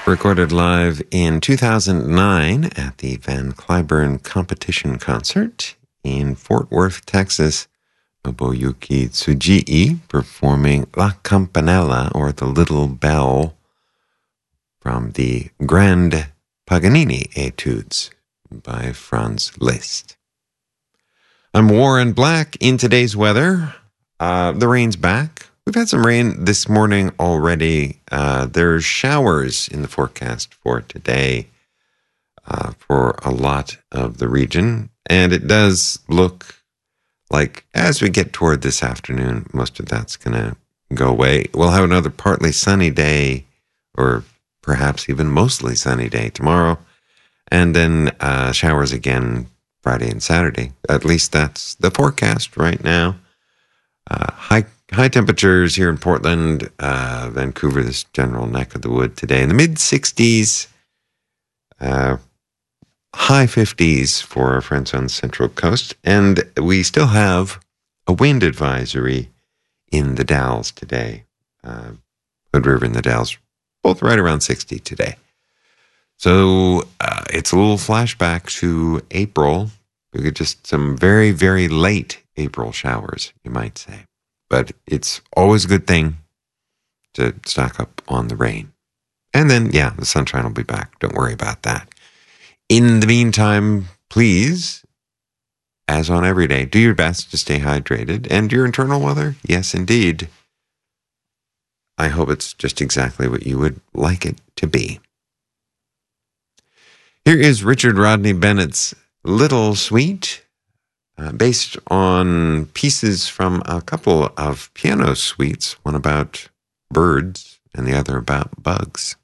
Recorded live in 2009 at the Van Cliburn Competition Concert in Fort Worth, Texas. Nobuyuki Tsujii performing La Campanella, or the Little Bell, from the Grand Paganini Etudes by Franz Liszt. I'm Warren Black. In today's weather, the rain's back. We've had some rain this morning already. There's showers in the forecast for today for a lot of the region. And it does look like as we get toward this afternoon, most of that's going to go away. We'll have another partly sunny day, or perhaps even mostly sunny day tomorrow. And then showers again Friday and Saturday. At least that's the forecast right now. High temperatures here in Portland, Vancouver, this general neck of the wood today in the mid 60s, high 50s for our friends on the Central Coast. And we still have a wind advisory in the Dalles today. Hood River and the Dalles, both right around 60 today. So it's a little flashback to April. We get just some very, very late April showers, you might say. But it's always a good thing to stock up on the rain. And then, yeah, the sunshine will be back. Don't worry about that. In the meantime, please, as on every day, do your best to stay hydrated. And your internal weather, yes, indeed. I hope it's just exactly what you would like it to be. Here is Richard Rodney Bennett's Little Sweet, based on pieces from a couple of piano suites, one about birds and the other about bugs.